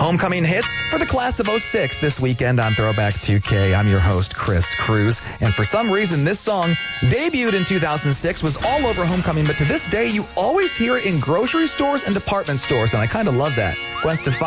homecoming hits for the class of '06 this weekend on Throwback 2K. I'm your host, Chris Cruz. And for some reason, this song debuted in 2006, was all over homecoming, but to this day, you always hear it in grocery stores and department stores, and I kind of love that. Gwen Stefani